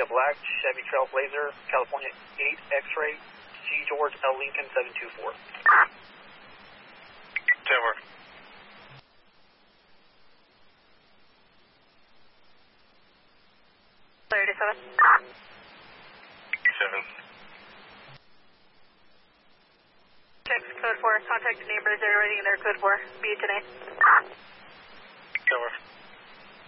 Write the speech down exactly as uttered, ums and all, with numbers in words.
Black, Chevy Trailblazer, California eight X-ray, C. George L. Lincoln seven two four. Tower. thirty-seven. Seven. Six, code four, contact neighbors, they're ready in their code four, be it today.